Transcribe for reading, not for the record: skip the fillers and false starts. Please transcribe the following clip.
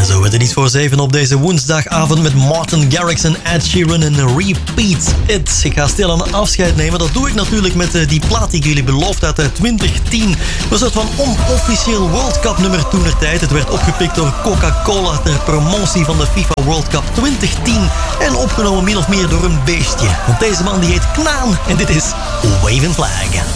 Zo werd het iets voor 7 op deze woensdagavond met Martin Garrix en Ed Sheeran en Repeat It. Ik ga stilaan afscheid nemen. Dat doe ik natuurlijk met die plaat die ik jullie beloofd had uit 2010. Een soort van onofficieel World Cup nummer toenertijd. Het werd opgepikt door Coca-Cola ter promotie van de FIFA World Cup 2010 en opgenomen min of meer door een beestje. Want deze man die heet Knaan en dit is Waving Flag.